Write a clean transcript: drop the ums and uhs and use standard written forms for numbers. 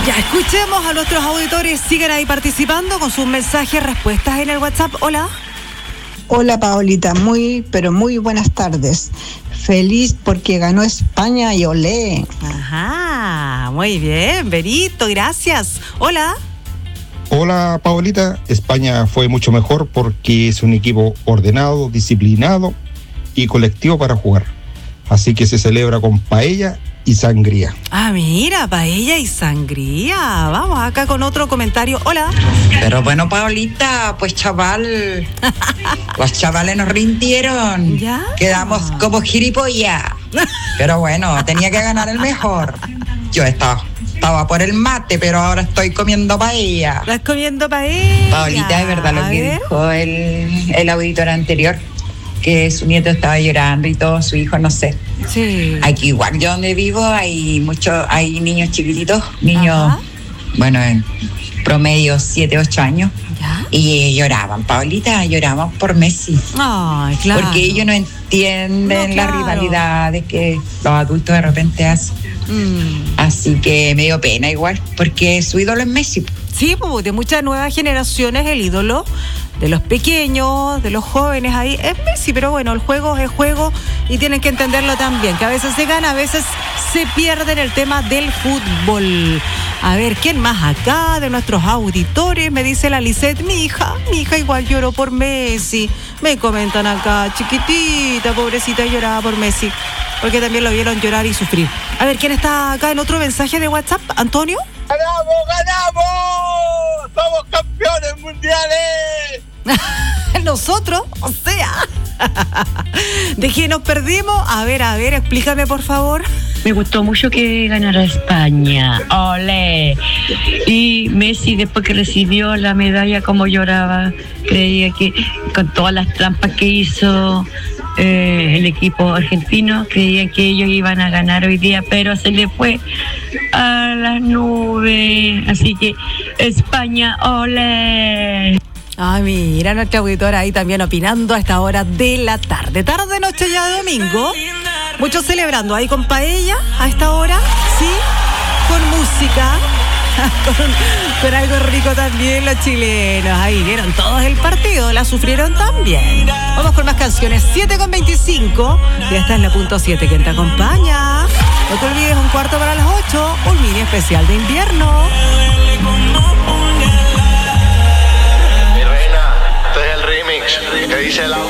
Ya, escuchemos a nuestros auditores. Siguen ahí participando con sus mensajes, respuestas en el WhatsApp. Hola. Hola, Paolita. Pero muy buenas tardes. Feliz porque ganó España y olé. Ajá, muy bien, Benito, gracias. Hola. Hola, Paolita. España fue mucho mejor porque es un equipo ordenado, disciplinado y colectivo para jugar. Así que se celebra con paella y sangría. Ah, mira, paella y sangría. Vamos acá con otro comentario. Hola. Pero bueno, Paolita, pues chaval, los chavales nos rindieron. ¿Ya? Quedamos como gilipollas. Pero bueno, tenía que ganar el mejor. Yo estaba por el mate, pero ahora estoy comiendo paella. ¿Estás comiendo paella? Paolita, es verdad lo que dijo el auditor anterior, que su nieto estaba llorando y todo, su hijo, no sé. Sí. Aquí igual yo donde vivo hay niños chiquititos, niños, bueno, en promedio 7, 8 años. ¿Ya? Y lloraban, Paolita, lloraban por Messi. Ay, claro. Porque ellos no entienden las rivalidades que los adultos de repente hacen. Así que me dio pena igual, porque su ídolo es Messi. Sí, pues de muchas nuevas generaciones el ídolo de los pequeños, de los jóvenes ahí es Messi, pero bueno, el juego es juego y tienen que entenderlo también, que a veces se gana, a veces se pierde en el tema del fútbol. A ver, ¿quién más acá de nuestros auditores? Me dice la Lisette, mi hija igual lloró por Messi. Me comentan acá, chiquitita, pobrecita, lloraba por Messi, porque también lo vieron llorar y sufrir. A ver, ¿quién está acá en otro mensaje de WhatsApp? ¿Antonio? ¡Ganamos! ¡Somos campeones mundiales! Nosotros, o sea, ¿de qué nos perdimos? A ver, explícame por favor. Me gustó mucho que ganara España. ¡Olé! Y Messi, después que recibió la medalla, como lloraba, creía que con todas las trampas que hizo el equipo argentino, creían que ellos iban a ganar hoy día, pero se le fue a las nubes. Así que España, ¡olé! Ay, mira, nuestra auditora ahí también opinando a esta hora de la tarde. Tarde, noche ya de domingo. Muchos celebrando ahí con paella a esta hora, sí, con música, con algo rico también los chilenos. Ahí vieron todos el partido, la sufrieron también. Vamos con más canciones, 7:25. Y esta es la punto 7 que te acompaña. No te olvides, 7:45, un mini especial de invierno. Este es el remix que dice la